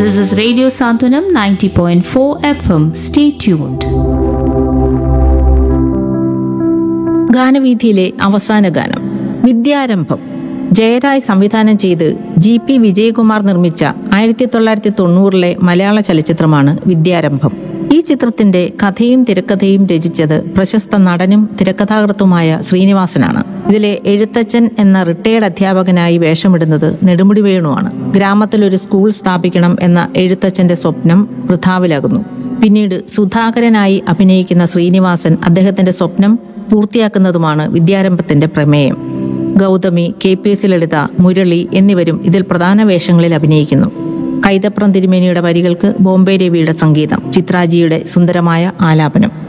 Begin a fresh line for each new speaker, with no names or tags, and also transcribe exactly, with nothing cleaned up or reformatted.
This is Radio Santanam ninety point four F M. Stay tuned.
ഗാനവീഥിയിലെ അവസാന ഗാനം വിദ്യാരംഭം. ജയരായ് സംവിധാനം ചെയ്ത് ജി പി വിജയകുമാർ നിർമ്മിച്ച ആയിരത്തി തൊള്ളായിരത്തി തൊണ്ണൂറിലെ മലയാള ചലച്ചിത്രമാണ് വിദ്യാരംഭം. ഈ ചിത്രത്തിന്റെ കഥയും തിരക്കഥയും രചിച്ചത് പ്രശസ്ത നടനും തിരക്കഥാകൃത്തുമായ ശ്രീനിവാസനാണ്. ഇതിലെ എഴുത്തച്ഛൻ എന്ന റിട്ടയർഡ് അധ്യാപകനായി വേഷമിടുന്നത് നെടുമുടി വേണുവാണ്. ഗ്രാമത്തിലൊരു സ്കൂൾ സ്ഥാപിക്കണം എന്ന എഴുത്തച്ഛന്റെ സ്വപ്നം വൃഥാവിലാകുന്നു. പിന്നീട് സുധാകരനായി അഭിനയിക്കുന്ന ശ്രീനിവാസൻ അദ്ദേഹത്തിന്റെ സ്വപ്നം പൂർത്തിയാക്കുന്നതുമാണ് വിദ്യാരംഭത്തിന്റെ പ്രമേയം. ഗൗതമി, കെ പി എസ് ലളിത, മുരളി എന്നിവരും ഇതിൽ പ്രധാന വേഷങ്ങളിൽ അഭിനയിക്കുന്നു. കൈതപ്രം തിരുമേനിയുടെ വരികൾക്ക് ബോംബെ രവിയുടെ സംഗീതം, ചിത്രാജിയുടെ സുന്ദരമായ ആലാപനം.